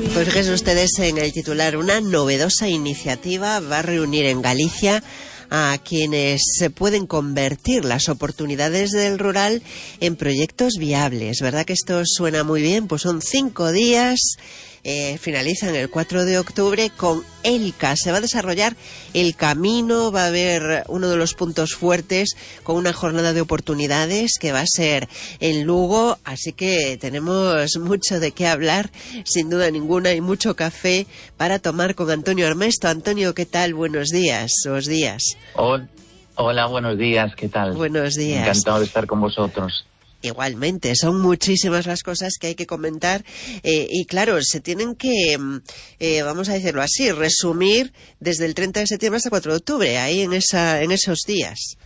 Pues fíjense ustedes en el titular, una novedosa iniciativa va a reunir en Galicia a quienes se pueden convertir las oportunidades del rural en proyectos viables. ¿Verdad que esto suena muy bien? Pues son 5 días, finalizan el 4 de octubre con ELCA. Se va a desarrollar el camino, va a haber uno de los puntos fuertes con una jornada de oportunidades que va a ser en Lugo, así que tenemos mucho de qué hablar, sin duda ninguna, y mucho café para tomar con Antonio Armesto. Antonio, ¿qué tal? Buenos días. Hola, buenos días, ¿qué tal? Buenos días. Encantado de estar con vosotros. Igualmente, son muchísimas las cosas que hay que comentar y claro, se tienen que, vamos a decirlo así, resumir desde el 30 de septiembre hasta el 4 de octubre, ahí en esos días.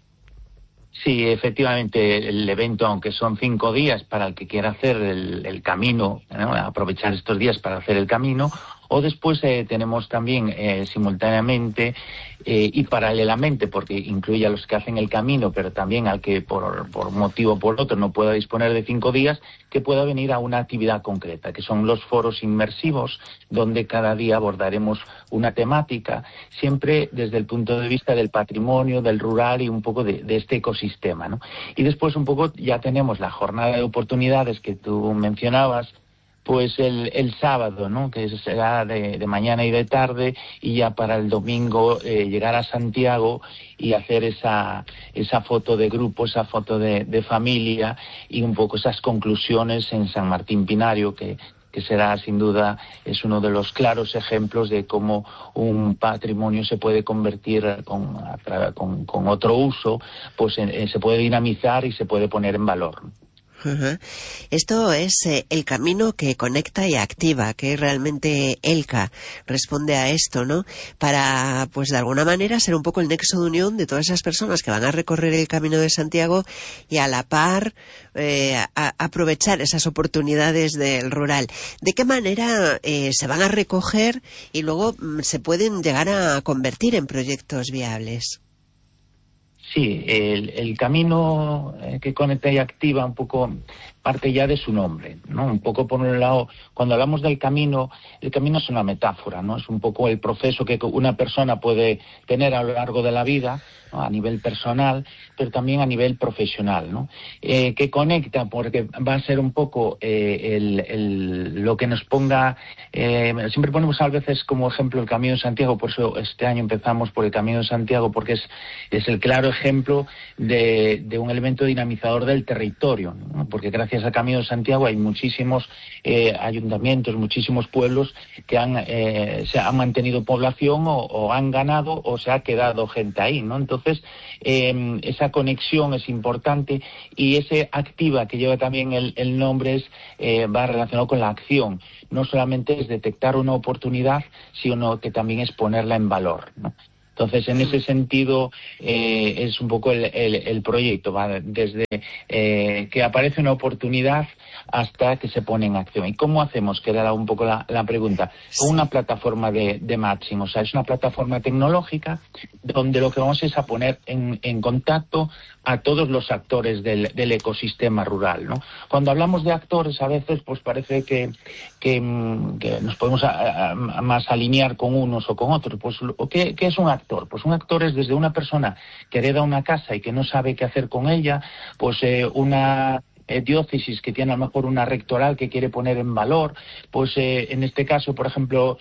Sí, efectivamente, el evento, aunque son 5 días para el que quiera hacer el camino, ¿no? Aprovechar estos días para hacer el camino, o después tenemos también simultáneamente y paralelamente, porque incluye a los que hacen el camino, pero también al que por motivo o por otro no pueda disponer de 5 días, que pueda venir a una actividad concreta, que son los foros inmersivos, donde cada día abordaremos una temática, siempre desde el punto de vista del patrimonio, del rural y un poco de este ecosistema, ¿no? Y después un poco ya tenemos la jornada de oportunidades que tú mencionabas, pues el sábado, ¿no? Que será de mañana y de tarde, y ya para el domingo llegar a Santiago y hacer esa foto de grupo, esa foto de familia y un poco esas conclusiones en San Martín Pinario, que será sin duda, es uno de los claros ejemplos de cómo un patrimonio se puede convertir con otro uso, pues se puede dinamizar y se puede poner en valor. Uh-huh. Esto es el camino que conecta y activa, que realmente ELCA responde a esto, ¿no? Para, pues de alguna manera, ser un poco el nexo de unión de todas esas personas que van a recorrer el Camino de Santiago y a la par aprovechar esas oportunidades del rural. ¿De qué manera se van a recoger y luego se pueden llegar a convertir en proyectos viables? Sí, el camino que conecta y activa un poco parte ya de su nombre, ¿no? Un poco por un lado, cuando hablamos del camino, el camino es una metáfora, ¿no? Es un poco el proceso que una persona puede tener a lo largo de la vida, ¿no? A nivel personal, pero también a nivel profesional, ¿no? Que conecta, porque va a ser un poco lo que nos ponga, siempre ponemos a veces como ejemplo el Camino de Santiago, por eso este año empezamos por el Camino de Santiago, porque es el claro ejemplo de un elemento dinamizador del territorio, ¿no? Porque gracias al Camino de Santiago hay muchísimos ayuntamientos, muchísimos pueblos que se han mantenido población o han ganado o se ha quedado gente ahí, ¿no? Entonces, esa conexión es importante, y ese activa que lleva también el nombre va relacionado con la acción. No solamente es detectar una oportunidad, sino que también es ponerla en valor, ¿no? Entonces, en ese sentido, es un poco el proyecto, ¿va? Desde que aparece una oportunidad hasta que se pone en acción. ¿Y cómo hacemos? Que era un poco la pregunta. Con una plataforma de matching, o sea, es una plataforma tecnológica donde lo que vamos es a poner en contacto a todos los actores del ecosistema rural, ¿no? Cuando hablamos de actores, a veces pues parece que nos podemos más alinear con unos o con otros. Pues, ¿qué es un actor? Pues un actor es desde una persona que hereda una casa y que no sabe qué hacer con ella, pues una diócesis que tiene a lo mejor una rectoral que quiere poner en valor, pues en este caso, por ejemplo,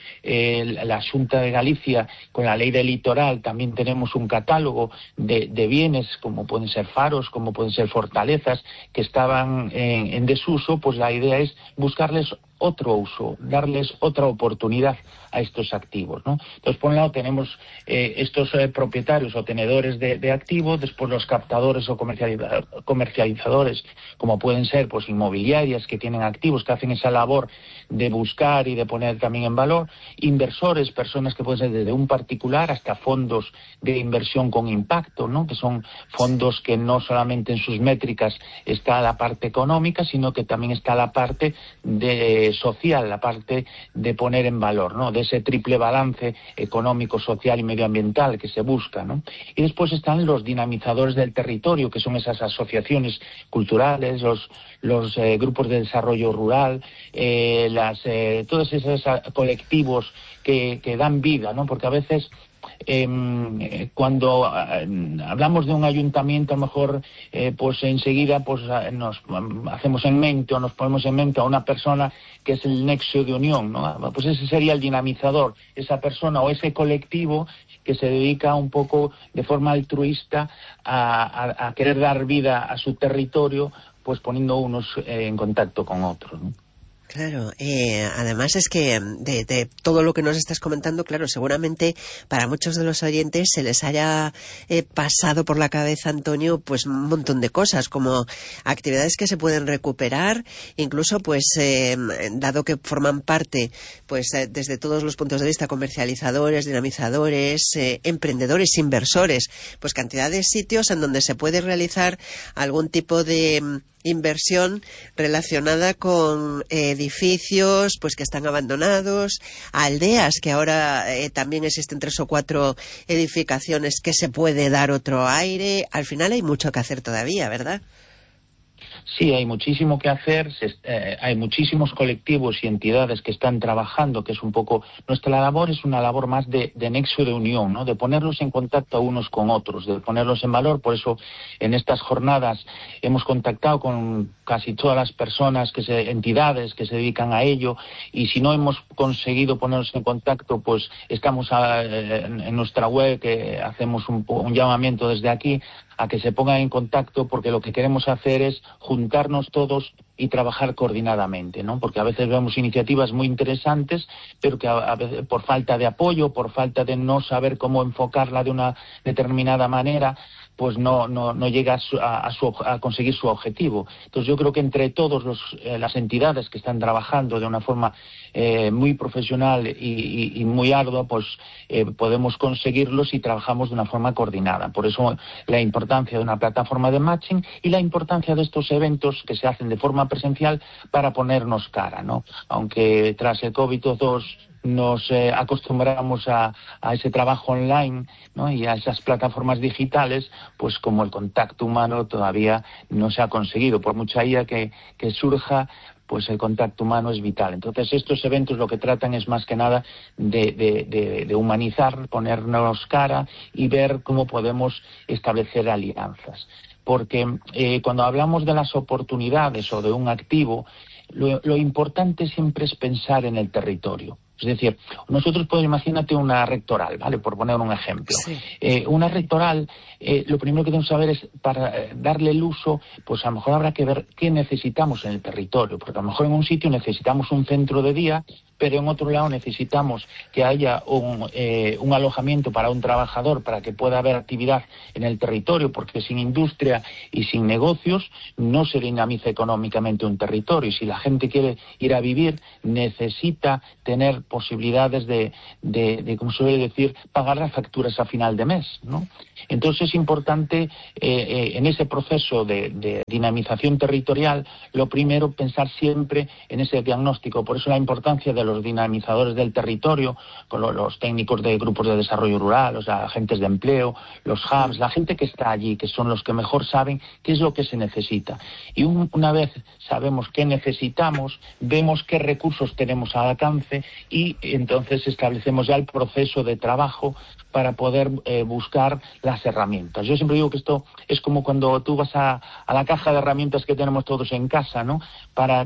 la Xunta de Galicia, con la ley del litoral, también tenemos un catálogo de bienes, como pueden ser faros, como pueden ser fortalezas, que estaban en desuso. Pues la idea es buscarles otro uso, darles otra oportunidad a estos activos, ¿no? Entonces, por un lado tenemos estos propietarios o tenedores de activos, después los captadores o comercializadores, como pueden ser pues inmobiliarias que tienen activos, que hacen esa labor de buscar y de poner también en valor, inversores, personas que pueden ser desde un particular hasta fondos de inversión con impacto, ¿no? Que son fondos que no solamente en sus métricas está la parte económica, sino que también está la parte de social, la parte de poner en valor, ¿no? De ese triple balance económico, social y medioambiental que se busca, ¿no? Y después están los dinamizadores del territorio, que son esas asociaciones culturales, los grupos de desarrollo rural, todos esos colectivos que dan vida, ¿no? Porque a veces cuando hablamos de un ayuntamiento, a lo mejor pues enseguida pues nos hacemos en mente o nos ponemos en mente a una persona que es el nexo de unión, ¿no? Pues ese sería el dinamizador, esa persona o ese colectivo que se dedica un poco de forma altruista a querer dar vida a su territorio, pues poniendo unos en contacto con otros, ¿no? Claro, además es que de todo lo que nos estás comentando, claro, seguramente para muchos de los oyentes se les haya pasado por la cabeza, Antonio, pues un montón de cosas, como actividades que se pueden recuperar, incluso pues dado que forman parte, pues desde todos los puntos de vista, comercializadores, dinamizadores, emprendedores, inversores, pues cantidad de sitios en donde se puede realizar algún tipo de inversión relacionada con edificios pues que están abandonados, aldeas que ahora también existen 3 o 4 edificaciones que se puede dar otro aire. Al final hay mucho que hacer todavía, ¿verdad? Sí, hay muchísimo que hacer, hay muchísimos colectivos y entidades que están trabajando, que es un poco, nuestra labor es una labor más de nexo de unión, ¿no? De ponerlos en contacto a unos con otros, de ponerlos en valor. Por eso en estas jornadas hemos contactado con casi todas las personas, entidades que se dedican a ello, y si no hemos conseguido ponerlos en contacto, pues estamos en nuestra web, que hacemos un llamamiento desde aquí a que se pongan en contacto, porque lo que queremos hacer es juntarnos todos y trabajar coordinadamente, ¿no? Porque a veces vemos iniciativas muy interesantes, pero que a veces por falta de apoyo, por falta de no saber cómo enfocarla de una determinada manera, pues no llega a conseguir su objetivo. Entonces yo creo que entre todos las entidades que están trabajando de una forma muy profesional y muy ardua, pues podemos conseguirlos si trabajamos de una forma coordinada. Por eso la importancia de una plataforma de matching y la importancia de estos eventos que se hacen de forma presencial para ponernos cara, ¿no? Aunque tras el COVID-2 nos acostumbramos a ese trabajo online, ¿no? Y a esas plataformas digitales, pues como el contacto humano todavía no se ha conseguido. Por mucha IA que surja, pues el contacto humano es vital. Entonces estos eventos lo que tratan es más que nada de humanizar, ponernos cara y ver cómo podemos establecer alianzas. Porque cuando hablamos de las oportunidades o de un activo, lo importante siempre es pensar en el territorio. Es decir, nosotros podemos, imagínate una rectoral, ¿vale? Por poner un ejemplo. Sí. Una rectoral, lo primero que tenemos que saber es, para darle el uso, pues a lo mejor habrá que ver qué necesitamos en el territorio, porque a lo mejor en un sitio necesitamos un centro de día, pero en otro lado necesitamos que haya un alojamiento para un trabajador, para que pueda haber actividad en el territorio, porque sin industria y sin negocios no se dinamiza económicamente un territorio. Y si la gente quiere ir a vivir, necesita tener posibilidades de como suele decir, pagar las facturas a final de mes, ¿no? Entonces es importante en ese proceso de dinamización territorial, lo primero, pensar siempre en ese diagnóstico. Por eso la importancia de los dinamizadores del territorio, con los técnicos de grupos de desarrollo rural, los agentes de empleo, los hubs, la gente que está allí, que son los que mejor saben qué es lo que se necesita. Y una vez sabemos qué necesitamos, vemos qué recursos tenemos al alcance y entonces establecemos ya el proceso de trabajo para poder buscar las herramientas. Yo siempre digo que esto es como cuando tú vas a la caja de herramientas que tenemos todos en casa, ¿no? Para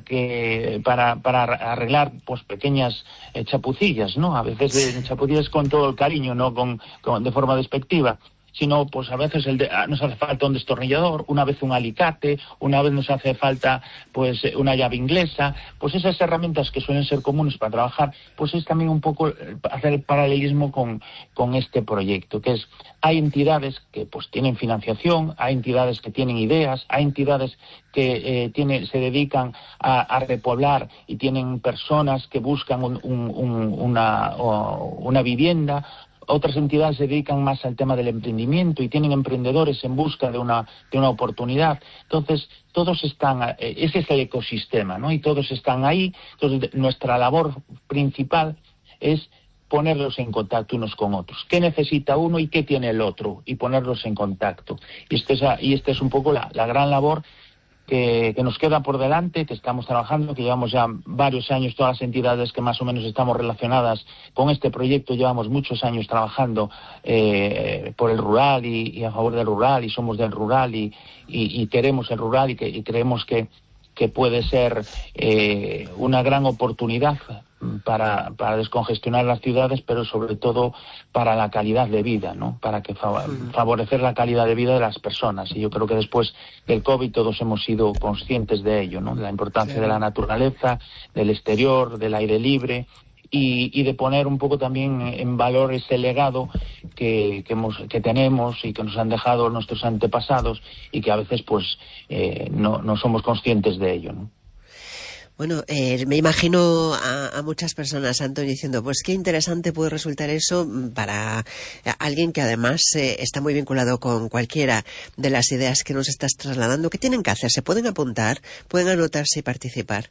arreglar pues pequeñas chapucillas, ¿no? A veces chapucillas con todo el cariño, no de forma despectiva, sino pues a veces nos hace falta un destornillador, una vez un alicate, una vez nos hace falta pues una llave inglesa. Pues esas herramientas que suelen ser comunes para trabajar, pues es también un poco hacer el paralelismo con este proyecto, que es, hay entidades que pues tienen financiación, hay entidades que tienen ideas, hay entidades que se dedican a repoblar y tienen personas que buscan una vivienda, otras entidades se dedican más al tema del emprendimiento y tienen emprendedores en busca de una oportunidad. Entonces, todos están, ese es el ecosistema, ¿no? Y todos están ahí. Entonces, nuestra labor principal es ponerlos en contacto unos con otros. ¿Qué necesita uno y qué tiene el otro? Y ponerlos en contacto. Y esta es un poco la gran labor que nos queda por delante, que estamos trabajando, que llevamos ya varios años, todas las entidades que más o menos estamos relacionadas con este proyecto, llevamos muchos años trabajando por el rural y a favor del rural, y somos del rural y queremos el rural y creemos que puede ser una gran oportunidad para descongestionar las ciudades, pero sobre todo para la calidad de vida, ¿no? Para que favorecer la calidad de vida de las personas. Y yo creo que después del COVID todos hemos sido conscientes de ello, ¿no? De la importancia de la naturaleza, del exterior, del aire libre, y de poner un poco también en valor ese legado que tenemos y que nos han dejado nuestros antepasados y que a veces pues no somos conscientes de ello, ¿no? Bueno, me imagino a muchas personas, Antonio, diciendo, pues qué interesante puede resultar eso para alguien que además está muy vinculado con cualquiera de las ideas que nos estás trasladando. ¿Qué tienen que hacer? ¿Se pueden apuntar? ¿Pueden anotarse y participar?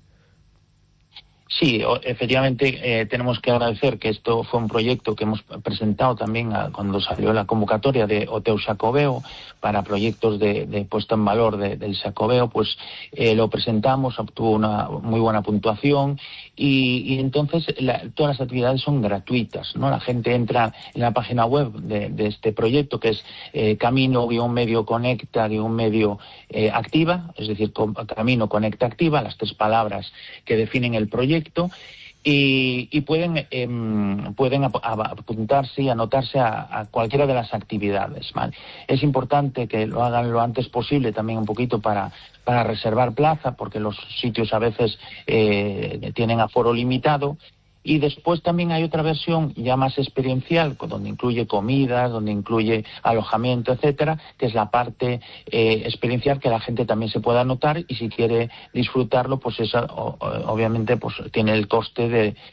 Sí, efectivamente tenemos que agradecer que esto fue un proyecto que hemos presentado también cuando salió la convocatoria de Oteu Xacobeo para proyectos de puesta en valor del Xacobeo, pues lo presentamos, obtuvo una muy buena puntuación y entonces todas las actividades son gratuitas, ¿no? La gente entra en la página web de este proyecto, que es Camino-Medio Conecta-Medio Activa, es decir, Camino Conecta Activa, las 3 palabras que definen el proyecto. Y pueden apuntarse y anotarse a cualquiera de las actividades, ¿vale? Es importante que lo hagan lo antes posible también un poquito para reservar plaza, porque los sitios a veces tienen aforo limitado. Y después también hay otra versión ya más experiencial, donde incluye comidas, donde incluye alojamiento, etcétera, que es la parte experiencial que la gente también se puede anotar, y si quiere disfrutarlo, pues esa obviamente pues tiene el coste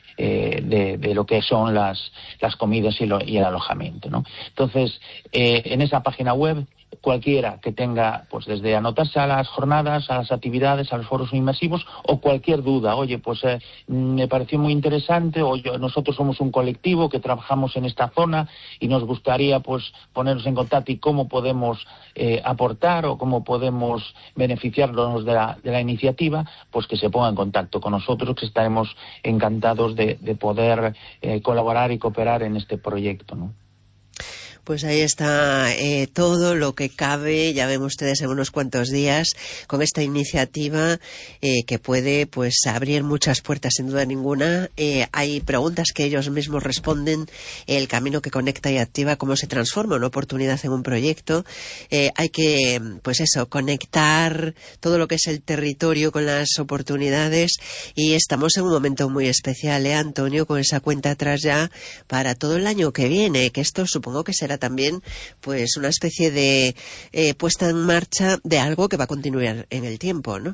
de lo que son las comidas y el alojamiento, ¿no? Entonces, en esa página web, cualquiera que tenga, pues desde anotarse a las jornadas, a las actividades, a los foros inmersivos, o cualquier duda, oye, pues me pareció muy interesante, o nosotros somos un colectivo que trabajamos en esta zona y nos gustaría pues ponernos en contacto y cómo podemos aportar o cómo podemos beneficiarnos de la iniciativa, pues que se ponga en contacto con nosotros, que estaremos encantados de poder colaborar y cooperar en este proyecto, ¿no? Pues ahí está todo lo que cabe, ya ven ustedes, en unos cuantos días con esta iniciativa que puede pues abrir muchas puertas sin duda ninguna. Hay preguntas que ellos mismos responden, el camino que conecta y activa, cómo se transforma una oportunidad en un proyecto. Hay que pues eso, conectar todo lo que es el territorio con las oportunidades, y estamos en un momento muy especial, Antonio, con esa cuenta atrás ya para todo el año que viene, que esto supongo que será también pues una especie de puesta en marcha de algo que va a continuar en el tiempo, ¿no?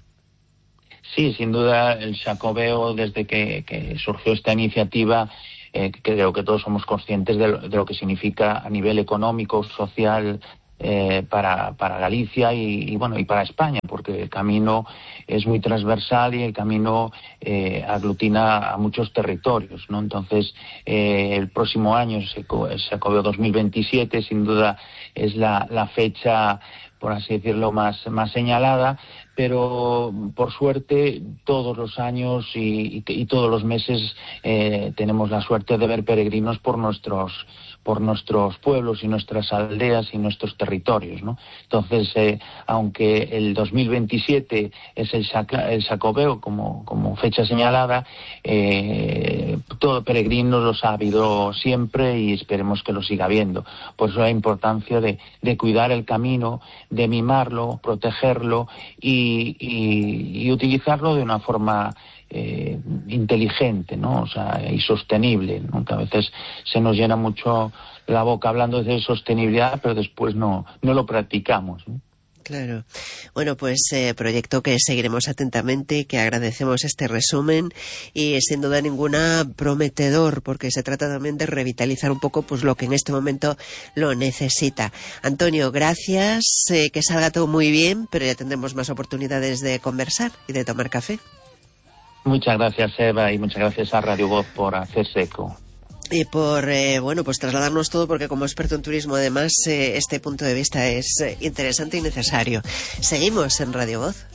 Sí, sin duda el Xacobeo, desde que surgió esta iniciativa, creo que todos somos conscientes de lo que significa a nivel económico, social, para Galicia y para España, porque el camino es muy transversal y el camino aglutina a muchos territorios, ¿no? Entonces, el próximo año, Xacobeo 2027, sin duda es la fecha, por así decirlo, más señalada, pero por suerte todos los años y todos los meses tenemos la suerte de ver peregrinos por nuestros pueblos y nuestras aldeas y nuestros territorios, ¿no? Entonces, aunque el 2027 es el Xacobeo como fecha señalada, todo peregrinos los ha habido siempre y esperemos que lo siga habiendo. Por eso la importancia de cuidar el camino, de mimarlo, protegerlo y utilizarlo de una forma inteligente, ¿no? O sea, y sostenible, ¿no? Que a veces se nos llena mucho la boca hablando de sostenibilidad, pero después no lo practicamos, ¿no? Claro. Bueno, pues proyecto que seguiremos atentamente, que agradecemos este resumen y sin duda ninguna prometedor, porque se trata también de revitalizar un poco pues lo que en este momento lo necesita. Antonio, gracias, que salga todo muy bien, pero ya tendremos más oportunidades de conversar y de tomar café. Muchas gracias, Eva, y muchas gracias a Radio Voz por hacerse eco. Y por, pues trasladarnos todo, porque como experto en turismo, además, este punto de vista es interesante y necesario. Seguimos en Radio Voz.